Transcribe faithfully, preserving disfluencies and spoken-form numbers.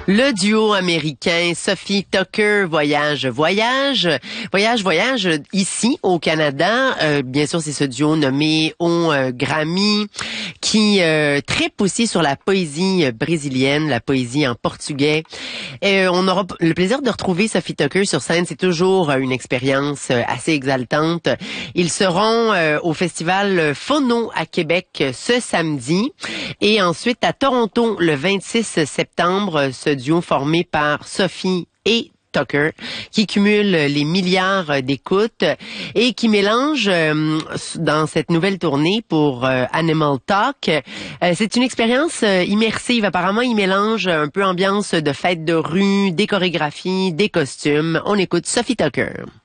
Le duo américain Sophie Tucker voyage voyage voyage voyage ici au Canada. Euh, bien sûr, c'est ce duo nommé au euh, Grammy qui euh, tripe aussi sur la poésie brésilienne, la poésie en portugais. Et, euh, on aura le plaisir de retrouver Sophie Tucker sur scène. C'est toujours une expérience assez exaltante. Ils seront euh, au festival Phono à Québec ce samedi et ensuite à Toronto le vingt-six septembre. Ce duo formé par Sophie et Tucker, qui cumule les milliards d'écoutes et qui mélange euh, dans cette nouvelle tournée pour euh, Animal Talk. Euh, c'est une expérience euh, immersive. Apparemment, il mélange un peu ambiance de fête de rue, des chorégraphies, des costumes. On écoute Sophie Tucker.